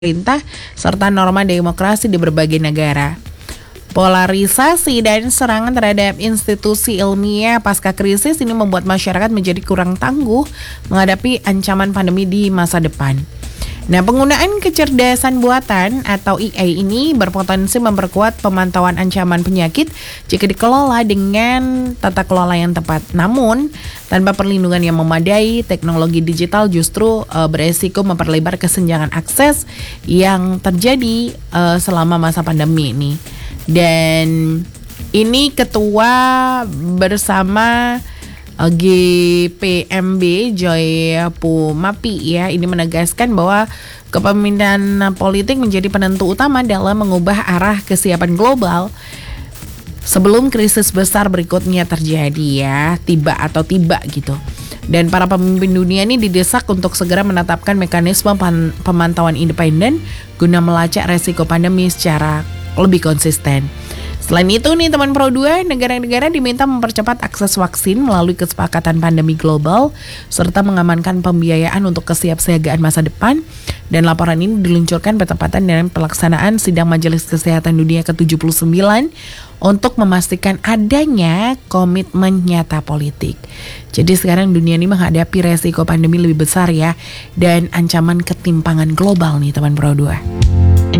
pemerintah serta norma demokrasi di berbagai negara. Polarisasi dan serangan terhadap institusi ilmiah pasca krisis ini membuat masyarakat menjadi kurang tangguh menghadapi ancaman pandemi di masa depan. Nah, penggunaan kecerdasan buatan atau AI ini berpotensi memperkuat pemantauan ancaman penyakit jika dikelola dengan tata kelola yang tepat. Namun, tanpa perlindungan yang memadai, teknologi digital justru beresiko memperlebar kesenjangan akses yang terjadi selama masa pandemi ini. Dan ini ketua bersama GPMB Joy Pumapi ya, ini menegaskan bahwa kepemimpinan politik menjadi penentu utama dalam mengubah arah kesiapan global sebelum krisis besar berikutnya terjadi ya, tiba gitu. Dan para pemimpin dunia ini didesak untuk segera menetapkan mekanisme pemantauan independen guna melacak resiko pandemi secara lebih konsisten. Selain itu nih teman Pro 2, negara-negara diminta mempercepat akses vaksin melalui kesepakatan pandemi global serta mengamankan pembiayaan untuk kesiapsiagaan masa depan. Dan laporan ini diluncurkan bertepatan dengan pelaksanaan sidang Majelis Kesehatan Dunia ke-79 untuk memastikan adanya komitmen nyata politik. Jadi sekarang dunia ini menghadapi resiko pandemi lebih besar ya, dan ancaman ketimpangan global nih teman Pro 2.